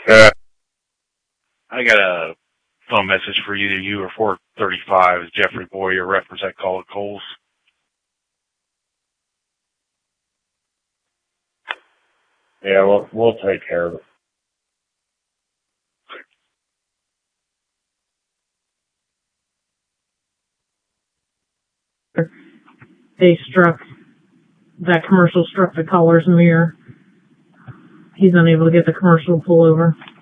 I got a phone message for either you or 435. Is Jeffrey Boyer, reference that call at Coles. Yeah, we'll take care of it. That commercial struck the caller's mirror. He's unable to get the commercial to pull over.